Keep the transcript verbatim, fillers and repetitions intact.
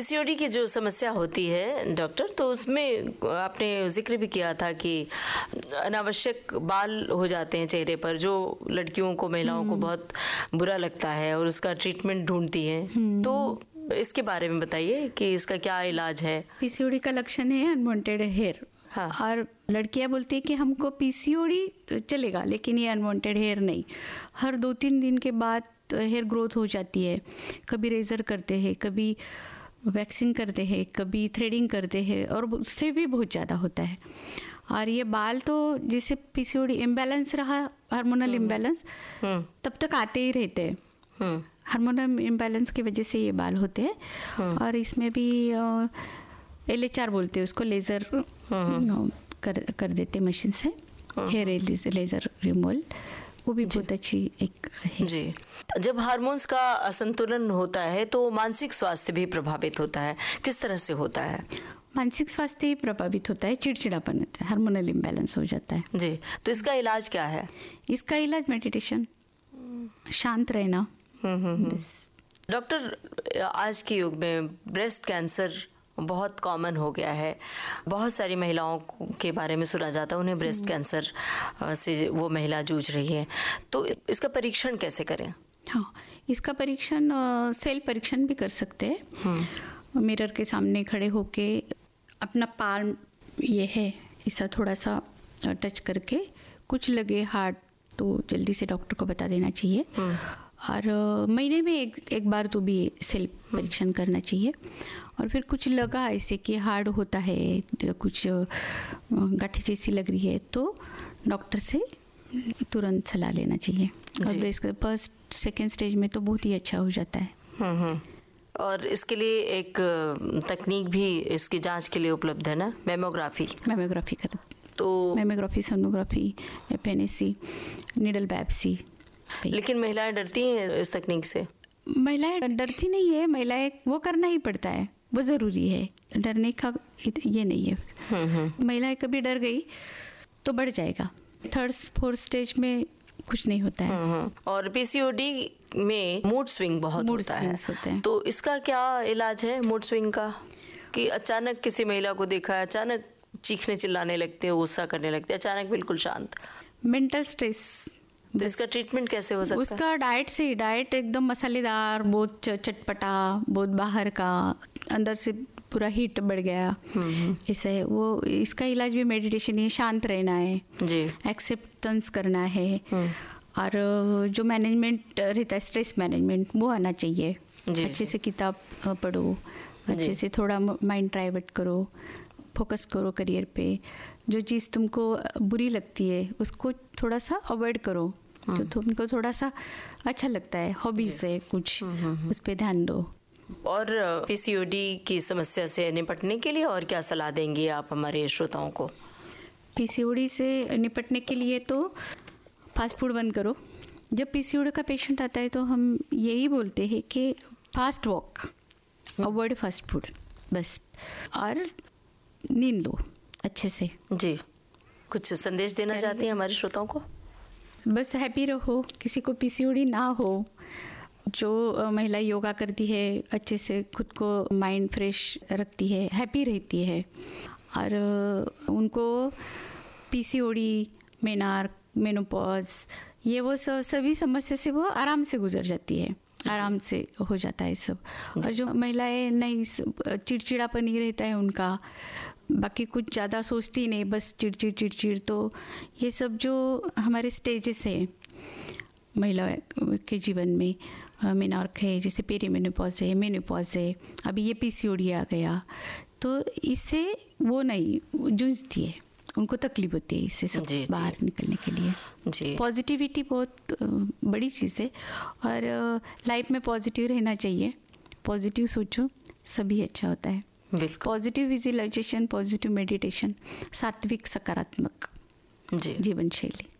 PCOD की जो समस्या होती है डॉक्टर, तो उसमें आपने जिक्र भी किया था कि अनावश्यक बाल हो जाते हैं चेहरे पर, जो लड़कियों को, महिलाओं को बहुत बुरा लगता है और उसका ट्रीटमेंट ढूंढती हैं। तो इसके बारे में बताइए कि इसका क्या इलाज है। पीसीओडी का लक्षण है अनवांटेड हेयर। हाँ। और लड़कियां बोलती है कि हमको पीसीओडी चलेगा लेकिन ये अनवांटेड हेयर नहीं। हर दो तीन दिन के बाद हेयर ग्रोथ हो जाती है। कभी रेजर करते हैं, कभी वैक्सिंग करते हैं, कभी थ्रेडिंग करते हैं और उससे भी बहुत ज़्यादा होता है। और ये बाल तो जैसे पीसीओडी इम्बैलेंस रहा, हार्मोनल इम्बैलेंस, तब तक आते ही रहते हैं। हार्मोनल इम्बैलेंस की वजह से ये बाल होते हैं। और इसमें भी एल एच आर बोलते हैं उसको, लेज़र कर कर देते मशीन से, हेयर लेज़र रिमूवल, वो भी बहुत अच्छी एक है। जी। जब हार्मोन्स का असंतुलन होता है तो मानसिक स्वास्थ्य भी प्रभावित होता है। किस तरह से होता है? मानसिक स्वास्थ्य प्रभावित होता है, चिड़चिड़ापन होता है, हार्मोनल इम्बैलेंस हो जाता है। जी। तो इसका इलाज क्या है? इसका इलाज मेडिटेशन, शांत रहना। डॉक्टर, आज के युग में ब्रेस्ट कैंसर बहुत कॉमन हो गया है। बहुत सारी महिलाओं के बारे में सुना जाता है, उन्हें ब्रेस्ट कैंसर से वो महिला जूझ रही है। तो इसका परीक्षण कैसे करें? हाँ, इसका परीक्षण सेल परीक्षण भी कर सकते हैं। मिरर के सामने खड़े होके अपना पाल्म ये है ऐसा थोड़ा सा टच करके, कुछ लगे हार्ड तो जल्दी से डॉक्टर को बता देना चाहिए। और महीने में एक एक बार तो भी सेल परीक्षण करना चाहिए। और फिर कुछ लगा ऐसे कि हार्ड होता है, कुछ गांठ जैसी लग रही है, तो डॉक्टर से तुरंत सलाह लेना चाहिए। और ब्रेस्ट फर्स्ट सेकेंड स्टेज में तो बहुत ही अच्छा हो जाता है। और इसके लिए एक तकनीक भी इसकी जांच के लिए उपलब्ध है ना, मेमोग्राफी। मेमोग्राफी कर तो mammography, sonography, F N A C, needle biopsy. लेकिन महिलाएं डरती हैं इस तकनीक से? महिलाएं डरती नहीं है, महिलाएं वो करना ही पड़ता है, वो ज़रूरी है। डरने का ये नहीं है। महिलाएं कभी डर गई तो बढ़ जाएगा। थर्ड फोर्थ स्टेज में कुछ नहीं होता है। और पीसीओडी में मूड स्विंग बहुत मूड होता है, होते हैं। तो इसका क्या इलाज है मूड स्विंग का? कि अचानक किसी महिला को देखा है, अचानक चीखने चिल्लाने लगते हैं, गुस्सा करने लगते हैं, अचानक बिल्कुल शांत। Mental stress. तो इसका ट्रीटमेंट कैसे हो सकता है? उसका डाइट से, डाइट एकदम मसालेदार, बहुत चटपटा, बहुत बाहर का, अंदर से पूरा हीट बढ़ गया, ऐसा है वो। इसका इलाज भी मेडिटेशन है, शांत रहना है जी, एक्सेप्टेंस करना है। और जो मैनेजमेंट रहता है, स्ट्रेस मैनेजमेंट, वो आना चाहिए। अच्छे से किताब पढ़ो, अच्छे से थोड़ा माइंड डाइवर्ट करो, फोकस करो करियर पे। जो चीज़ तुमको बुरी लगती है उसको थोड़ा सा अवॉइड करो, जो तुमको थोड़ा सा अच्छा लगता है, हॉबीज है कुछ, उस पे ध्यान दो। और पीसीओडी की समस्या से निपटने के लिए और क्या सलाह देंगी आप हमारे श्रोताओं को? पीसीओडी से निपटने के लिए तो फास्ट फूड बंद करो। जब पीसीओडी का पेशेंट आता है तो हम यही बोलते हैं कि fast walk, avoid fast food बस, और नींद लो अच्छे से। जी। कुछ संदेश देना चाहती हैं हमारे श्रोताओं को? बस हैप्पी रहो, किसी को पीसीओडी ना हो। जो महिला योगा करती है, अच्छे से खुद को माइंड फ्रेश रखती है, हैप्पी रहती है, और उनको पीसीओडी, मेनार्क, मेनोपॉज, ये वो सभी समस्या से वो आराम से गुजर जाती है, आराम से हो जाता है सब। और जो महिलाएं नहीं, चिड़चिड़ापन नहीं रहता है उनका, बाकी कुछ ज़्यादा सोचती नहीं, बस चिड़चिड़ चिड़चिड़, तो ये सब जो हमारे स्टेजेस है महिला के जीवन में, मेनॉर्क है, जैसे पेरीमेनोपॉज है, मेनोपॉज है, अभी ये पीसीओडी आ गया, तो इससे वो नहीं जूझती है, उनको तकलीफ होती है इससे सब जी, बाहर जी. निकलने के लिए जी। पॉजिटिविटी बहुत बड़ी चीज़ है, और लाइफ में पॉजिटिव रहना चाहिए, पॉजिटिव सोचो, सभी अच्छा होता है। पॉजिटिव विजुअलाइजेशन, पॉजिटिव मेडिटेशन, सात्विक सकारात्मक जीवन शैली।